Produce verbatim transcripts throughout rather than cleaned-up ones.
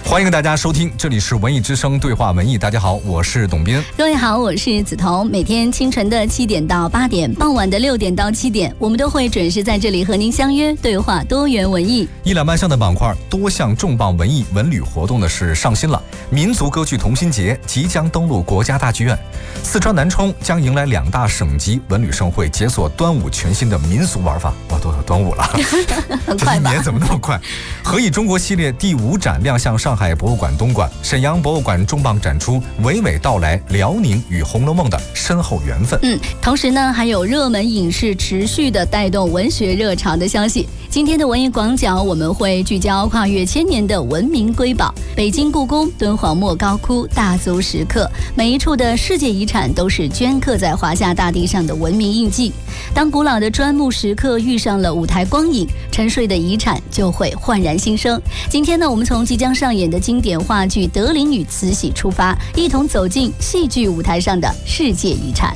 欢迎大家收听，这里是文艺之声对话文艺。大家好，我是董斌。 各位好，我是梓潼。每天清晨的七点到八点，傍晚的六点到七点，我们都会准时在这里和您相约对话多元文艺。 一览万象的板块，多项重磅文艺文旅活动的是上新了。民族歌剧同心节即将登陆国家大剧院，四川南充将迎来两大省级文旅盛会，解锁端午全新的民俗玩法。哇，都有端午了， 很快吧？ 这一年怎么那么快？何以中国系列第五展亮相上海博物馆东馆，沈阳博物馆重磅展出娓娓道来辽宁与《红楼梦》的深厚缘分。 嗯，同时呢，还有热门影视持续的带动文学热潮的消息。今天的文艺广角，我们会聚焦跨越千年的文明瑰宝——北京故宫、敦煌莫高窟、大足石刻，每一处的世界遗产都是镌刻在华夏大地上的文明印记。当古老的砖木石刻遇上了舞台光影，沉睡的遗产就会焕然新生。今天呢，我们从即将上演的经典话剧《德龄与慈禧》出发，一同走进戏剧舞台上的世界遗产。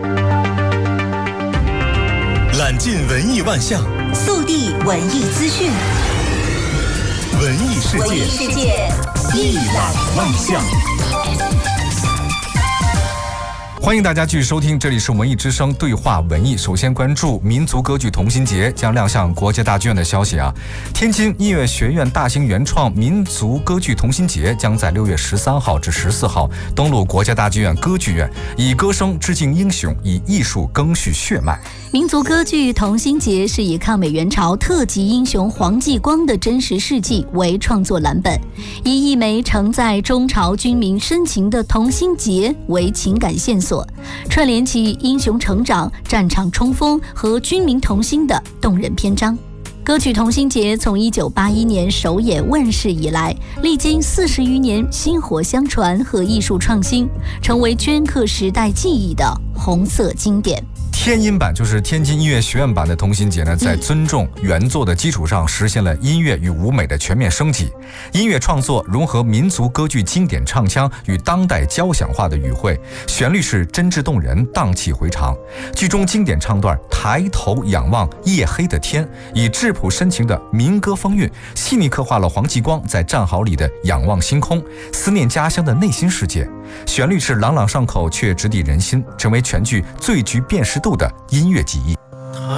揽尽文艺万象， 速递文艺资讯， 文艺世界， 文艺世界一览万象。 欢迎大家继续收听，这里是文艺之声对话文艺。首先关注民族歌剧同心节将亮相国家大剧院的消息啊！天津音乐学院大型原创民族歌剧同心节将在六月十三号至十四号登陆国家大剧院歌剧院，以歌声致敬英雄，以艺术更续血脉。 民族歌剧同心节是以抗美援朝特级英雄黄继光的真实事迹为创作蓝本，以一枚承载中朝军民深情的同心结为情感线索，串联起英雄成长、战场冲锋和军民同心的动人篇章。歌曲同心节从一九八一年首演问世以来，历经四十余年薪火相传和艺术创新，成为镌刻时代记忆的红色经典。 天音版就是天津音乐学院版的同心节呢，在尊重原作的基础上，实现了音乐与舞美的全面升级。音乐创作融合民族歌剧经典唱腔与当代交响化的语汇，旋律是真挚动人、荡气回肠。剧中经典唱段“抬头仰望夜黑的天”，以质朴深情的民歌风韵，细腻刻画了黄继光在战壕里的仰望星空、思念家乡的内心世界。旋律是朗朗上口却直抵人心，成为全剧最具辨识度的音乐记忆。